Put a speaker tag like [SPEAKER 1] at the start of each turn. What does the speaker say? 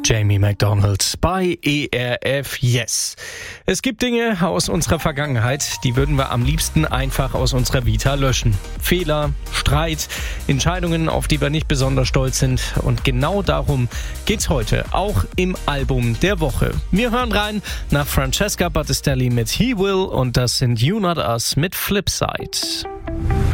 [SPEAKER 1] Jamie McDonald bei ERF Yes. Es gibt Dinge aus unserer Vergangenheit, die würden wir am liebsten einfach aus unserer Vita löschen. Fehler, Streit, Entscheidungen, auf die wir nicht besonders stolz sind. Und genau darum geht's heute, auch im Album der Woche. Wir hören rein nach Francesca Battistelli mit He Will und das sind You Not Us mit Flipside.